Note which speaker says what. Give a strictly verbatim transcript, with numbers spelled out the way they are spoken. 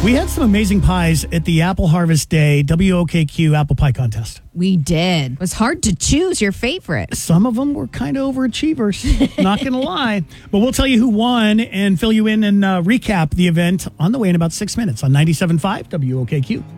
Speaker 1: We had some amazing pies at the Apple Harvest Day W O K Q Apple Pie Contest.
Speaker 2: We did. It was hard to choose your favorite.
Speaker 1: Some of them were kind of overachievers, not going to lie. But we'll tell you who won and fill you in and uh, recap the event on the way in about six minutes on ninety-seven point five W O K Q.